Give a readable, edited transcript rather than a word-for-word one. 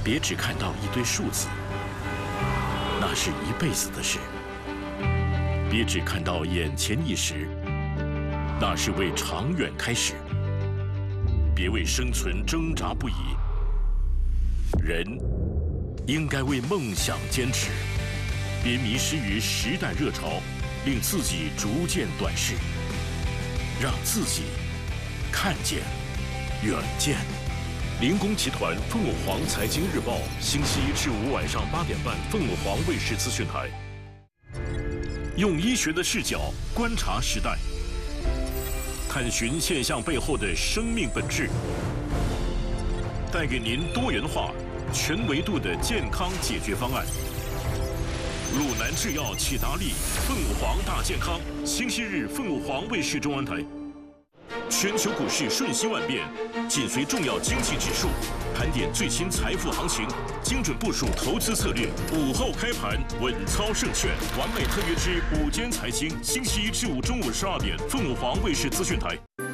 别只看到一堆数字，那是一辈子的事；别只看到眼前一时，那是为长远开始。别为生存挣扎不已，人应该为梦想坚持。别迷失于时代热潮，令自己逐渐短视，让自己看见远见。林工集团凤凰凰财经日报，星期一至五晚上8点半，凤凰卫视资讯台。用医学的视角观察时代，探寻现象背后的生命本质，带给您多元化、全维度的健康解决方案。鲁南制药启达利凤凰大健康，星期日凤凰卫视中文台。全球股市瞬息万变，紧随重要经济指数，盘点最新财富行情，精准部署投资策略。午后开盘，稳操胜券，完美特约之午间财经，星期一至五中午12点，凤凰卫视资讯台。